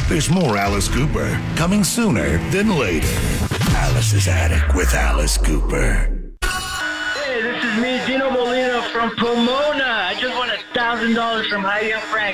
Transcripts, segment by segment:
There's more Alice Cooper coming sooner than later. Alice's Attic with Alice Cooper. Hey, this is me, Dino Molina from Pomona. I just won $1,000 from Heidi and Frank.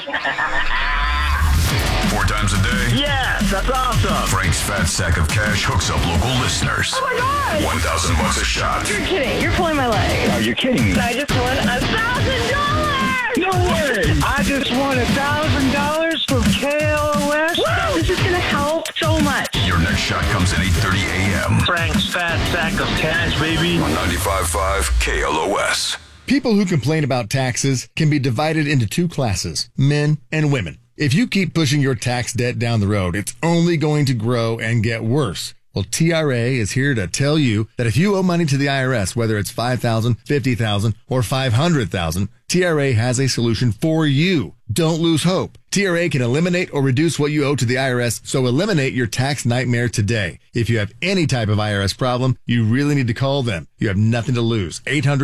4 times a day? Yes, that's awesome. Frank's fat sack of cash hooks up local listeners. Oh my God! $1,000 a shot. You're kidding. You're pulling my leg. Are you kidding me? I just won $1,000! No way! I just won $1,000 from KLOS. Woo! This is going to help so much. Your next shot comes at 8:30 a.m. Frank's fat sack of cash, baby. on 95.5 KLOS. People who complain about taxes can be divided into 2 classes, men and women. If you keep pushing your tax debt down the road, it's only going to grow and get worse. Well, TRA is here to tell you that if you owe money to the IRS, whether it's $5,000, $50,000, or $500,000, TRA has a solution for you. Don't lose hope. TRA can eliminate or reduce what you owe to the IRS, so eliminate your tax nightmare today. If you have any type of IRS problem, you really need to call them. You have nothing to lose.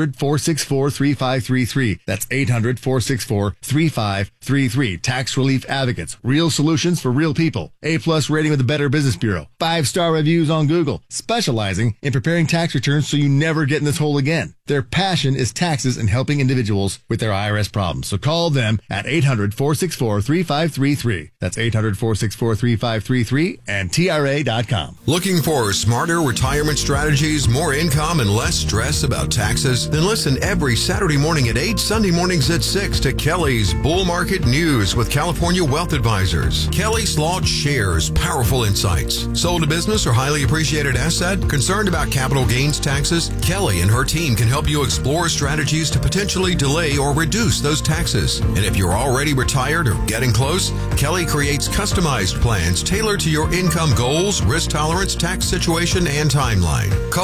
800-464-3533. That's 800-464-3533. Tax Relief Advocates. Real solutions for real people. A+ rating with the Better Business Bureau. 5-star reviews on Google. Specializing in preparing tax returns so you never get in this hole again. Their passion is taxes and helping individuals with their IRS problems. So call them at 800-464-3533. That's 800-464-3533 and TRA.com. Looking for smarter retirement strategies, more income, and less stress about taxes? Then listen every Saturday morning at 8, Sunday mornings at 6 to Kelly's Bull Market News with California Wealth Advisors. Kelly Slaught shares powerful insights. Sold a business or highly appreciated asset? Concerned about capital gains taxes? Kelly and her team can help you explore strategies to potentially delay or reduce those taxes. And if you're already retired or getting close, Kelly creates customized plans tailored to your income goals, risk tolerance, tax situation, and timeline. Call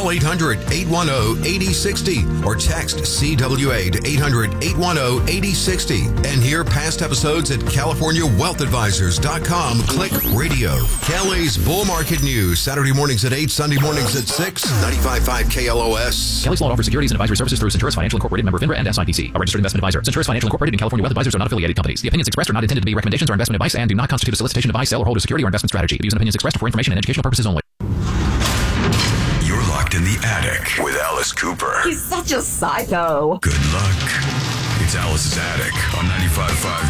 800-810-8060 or text CWA to 800-810-8060 and hear past episodes at CaliforniaWealthAdvisors.com. Click radio. Kelly's Bull Market News, Saturday mornings at 8, Sunday mornings at 6, 95.5 KLOS. Kelly Slaught offers securities and advisory services through Centurus Financial Incorporated, member FINRA and SIPC, a registered investment advisor. Centurus Financial Incorporated and California Wealth Advisors are not affiliated companies. The opinions expressed are not intended to be recommendations or investment advice and do not constitute a solicitation to buy, sell, or hold a security or investment strategy. The views and opinions expressed are for information and educational purposes only. You're locked in the attic with Alice Cooper. He's such a psycho. Good luck. It's Alice's Attic on 95.5